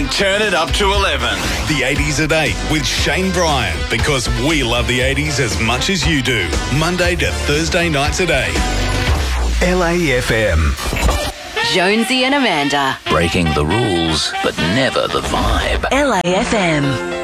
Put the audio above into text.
turn it up to 11. The 80s at 8 with Shane Bryan, because we love the 80s as much as you do. Monday to Thursday nights at 8. LAFM. Jonesy and Amanda. Breaking the rules, but never the vibe. LAFM.